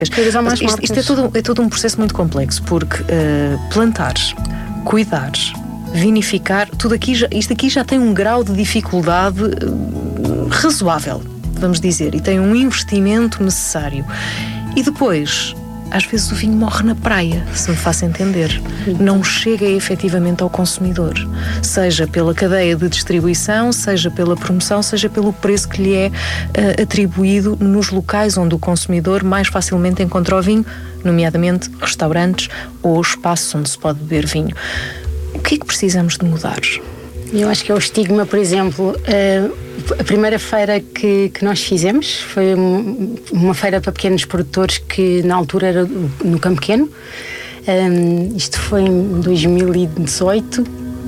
Isto é todo um processo muito complexo, porque plantar, cuidar, vinificar, isto aqui já tem um grau de dificuldade razoável, vamos dizer, e tem um investimento necessário. E depois, às vezes o vinho morre na praia, se me faço entender. Não chega efetivamente ao consumidor. Seja pela cadeia de distribuição, seja pela promoção, seja pelo preço que lhe é atribuído nos locais onde o consumidor mais facilmente encontra o vinho, nomeadamente restaurantes ou espaços onde se pode beber vinho. O que é que precisamos de mudar? Eu acho que é o estigma, por exemplo, a primeira feira que nós fizemos foi uma feira para pequenos produtores que na altura era no Campo Pequeno. Isto foi em 2017,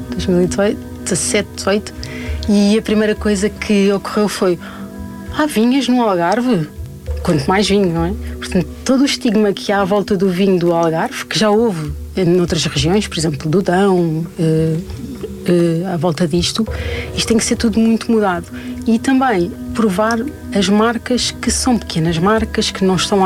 18, e a primeira coisa que ocorreu foi: há vinhas no Algarve? Quanto mais vinho, não é? Portanto, todo o estigma que há à volta do vinho do Algarve, que já houve noutras regiões, por exemplo, do Dão, à volta disto, isto tem que ser tudo muito mudado. E também provar as marcas que são pequenas marcas, que não estão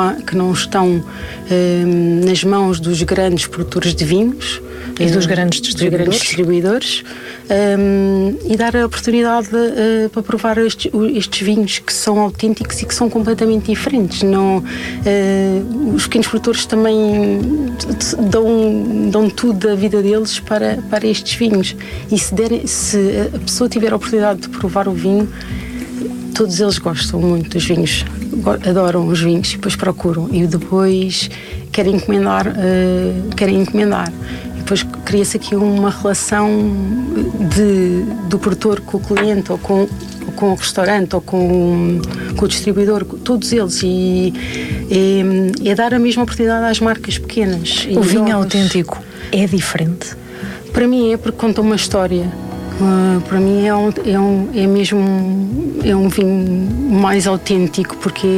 nas mãos dos grandes produtores de vinhos e dos grandes distribuidores, e dar a oportunidade para provar estes vinhos que são autênticos e que são completamente diferentes. Os pequenos produtores também dão tudo da vida deles para estes vinhos, e se a pessoa tiver a oportunidade de provar o vinho, todos eles gostam muito dos vinhos, adoram os vinhos e depois procuram e depois querem encomendar. Depois cria-se aqui uma relação do produtor com o cliente, ou com o restaurante, ou com o distribuidor, todos eles, e é dar a mesma oportunidade às marcas pequenas. O vinho autêntico é diferente? Para mim é, porque conta uma história. Para mim é um vinho mais autêntico, porque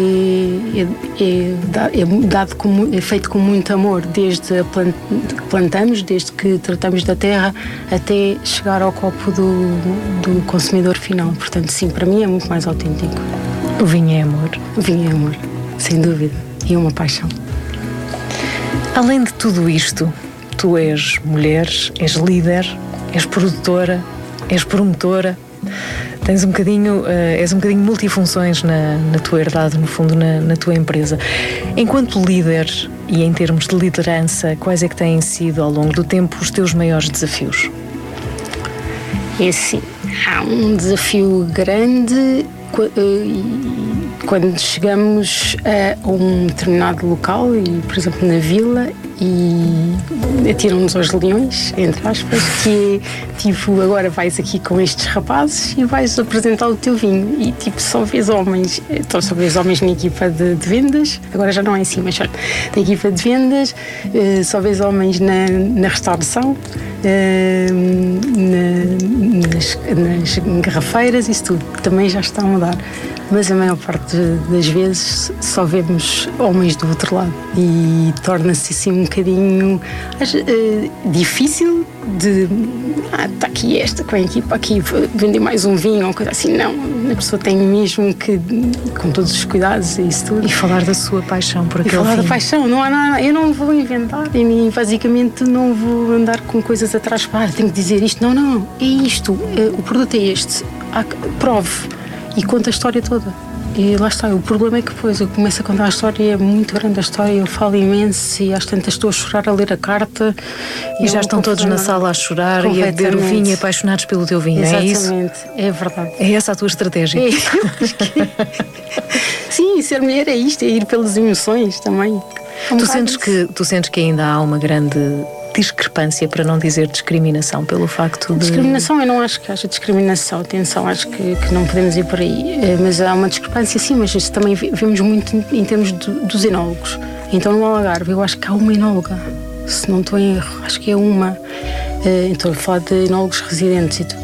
é feito com muito amor, desde que plantamos, desde que tratamos da terra, até chegar ao copo do consumidor final. Portanto, sim, para mim é muito mais autêntico. O vinho é amor? O vinho é amor, sem dúvida, e é uma paixão. Além de tudo isto, tu és mulher, és líder, és produtora, és promotora, és um bocadinho multifunções na tua herdade, no fundo, na tua empresa. Enquanto líder e em termos de liderança, quais é que têm sido ao longo do tempo os teus maiores desafios? É assim, há um desafio grande quando chegamos a um determinado local, e, por exemplo, na vila, e atiram-nos aos leões, entre aspas, que é tipo: agora vais aqui com estes rapazes e vais apresentar o teu vinho, e tipo só vês homens, então só vês homens na equipa de vendas, agora já não é assim, mas na equipa de vendas, só vês homens na restauração, nas garrafeiras, isso tudo, que também já está a mudar. Mas a maior parte das vezes só vemos homens do outro lado, e torna-se assim um bocadinho difícil de está aqui esta com a equipa aqui vender mais um vinho ou coisa assim. Não, a pessoa tem mesmo que, com todos os cuidados e isso tudo, e falar da sua paixão por aquele vinho. Falar da paixão, não há nada, eu não vou inventar e basicamente não vou andar com coisas atrás, tenho que dizer isto, não, é isto, o produto é este, prove e conta a história toda. E lá está, o problema é que depois eu começo a contar a história, é muito grande a história, eu falo imenso e às tantas estou a chorar a ler a carta. E já estão todos na sala a chorar e a beber o vinho e apaixonados pelo teu vinho. Exatamente, é isso? É verdade. É essa a tua estratégia? Sim, ser mulher é isto, é ir pelas emoções também. Tu sentes que ainda há uma grande discrepância, para não dizer discriminação, pelo facto de... Discriminação, eu não acho que haja discriminação, atenção, acho que não podemos ir por aí, mas há uma discrepância sim, mas isso também vemos muito em termos dos enólogos. Então no Algarve eu acho que há uma enóloga, se não estou em erro, acho que é uma, então a falar de enólogos residentes e tudo,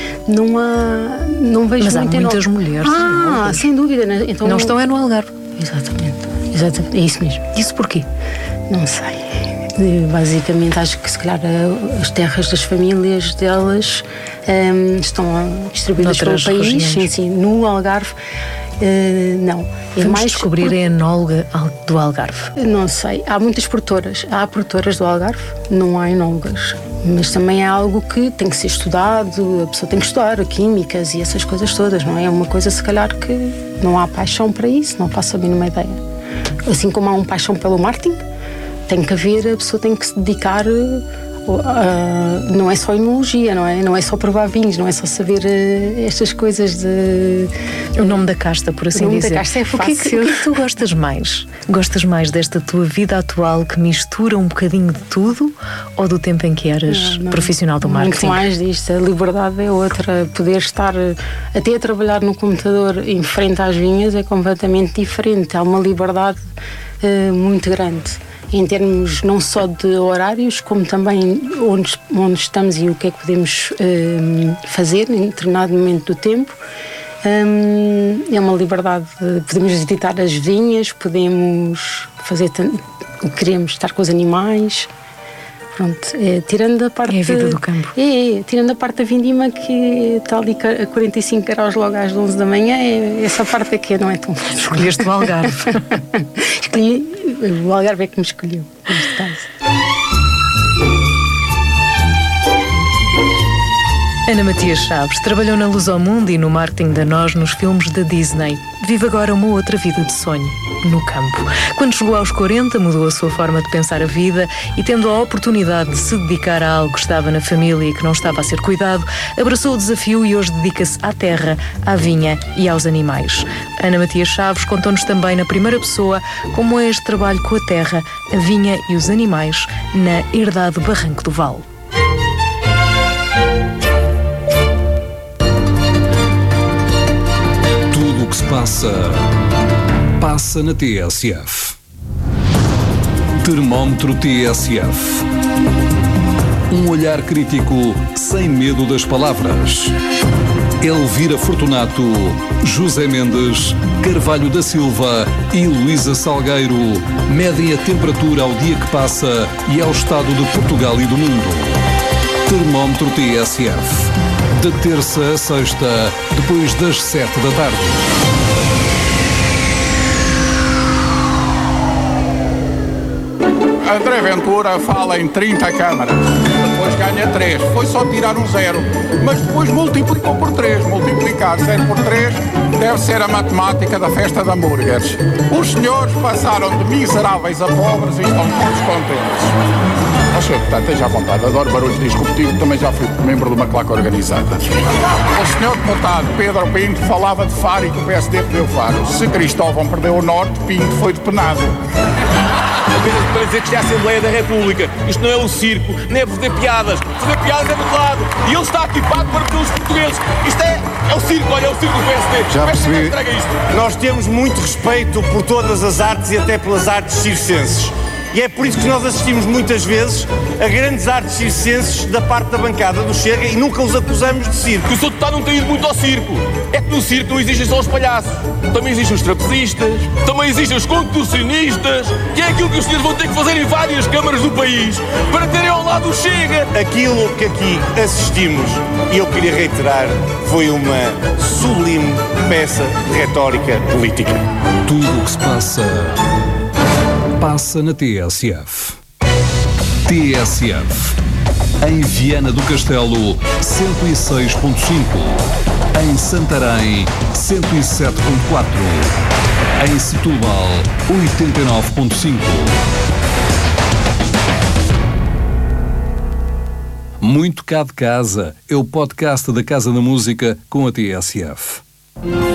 não vejo. Mas há muitas enólogos. mulheres. Sem dúvida. Então, não estão no Algarve. Exatamente, é isso mesmo. Isso porquê? Não sei. Basicamente acho que se calhar as terras das famílias delas estão distribuídas pelo país, sim, no Algarve, Não. Vamos descobrir a enóloga do Algarve. Não sei. Há muitas produtoras. Há produtoras do Algarve, não há enólogas. Mas também é algo que tem que ser estudado, a pessoa tem que estudar químicas e essas coisas todas, não é? É uma coisa, se calhar, que não há paixão para isso, não faço a mínima ideia. Assim como há uma paixão pelo marketing, tem que haver, a pessoa tem que se dedicar. Não é só enologia, não é? Não é só provar vinhos, não é só saber estas coisas de... O nome da casta, por assim dizer. O nome da casta é fácil. O que é que tu gostas mais? Gostas mais desta tua vida atual que mistura um bocadinho de tudo, ou do tempo em que eras profissional do marketing? Muito mais disto. A liberdade é outra. Poder estar até a trabalhar no computador em frente às vinhas é completamente diferente. Há uma liberdade muito grande. Em termos não só de horários, como também onde estamos e o que é que podemos fazer em determinado momento do tempo. É uma liberdade. Podemos visitar as vinhas, podemos fazer o que queremos, estar com os animais. Pronto, tirando a parte... É a vida do campo. Tirando a parte da vindima, que está ali a 45 graus logo às 11 da manhã, essa parte é que não é tão fácil. Escolheste o Algarve. O Algarve é que me escolheu, neste caso. Ana Matias Chaves trabalhou na Luz ao Mundo e no marketing da Nós nos filmes da Disney. Vive agora uma outra vida de sonho, no campo. Quando chegou aos 40, mudou a sua forma de pensar a vida e, tendo a oportunidade de se dedicar a algo que estava na família e que não estava a ser cuidado, abraçou o desafio e hoje dedica-se à terra, à vinha e aos animais. Ana Matias Chaves contou-nos também na primeira pessoa como é este trabalho com a terra, a vinha e os animais na herdade Barranco do Val. O que se passa na TSF. Termómetro TSF. Um olhar crítico sem medo das palavras. Elvira Fortunato, José Mendes, Carvalho da Silva e Luísa Salgueiro medem a temperatura ao dia que passa e ao estado de Portugal e do mundo. Termómetro TSF. De terça a sexta, depois das 7 da tarde. André Ventura fala em 30 câmaras, depois ganha 3, foi só tirar um 0, mas depois multiplicou por 3, multiplicar 0 por 3 deve ser a matemática da festa de hambúrgueres. Os senhores passaram de miseráveis a pobres e estão todos contentes. Senhor deputado, esteja à vontade, adoro barulhos disruptivos, também já fui membro de uma claque organizada. O senhor deputado Pedro Pinto falava de Faro e que o PSD perdeu Faro. Se Cristóvão perdeu o Norte, Pinto foi depenado. Apenas para dizer que isto é a Assembleia da República. Isto não é um circo, nem é fazer piadas. Fazer piadas é do lado. E ele está aqui pago para pelos portugueses. Isto é o circo, olha, é o circo do PSD. Já percebi. Nós temos muito respeito por todas as artes e até pelas artes circenses. E é por isso que nós assistimos muitas vezes a grandes artes circenses da parte da bancada do Chega e nunca os acusamos de circo. Que o Sr. Deputado não tem ido muito ao circo. É que no circo não existem só os palhaços. Também existem os trapezistas, também existem os contorcionistas, que é aquilo que os senhores vão ter que fazer em várias câmaras do país para terem ao lado o Chega. Aquilo que aqui assistimos, e eu queria reiterar, foi uma sublime peça de retórica política. Tudo o que se passa na TSF. TSF. Em Viana do Castelo, 106.5. Em Santarém, 107.4. Em Setúbal, 89.5. Muito cá de casa é o podcast da Casa da Música com a TSF.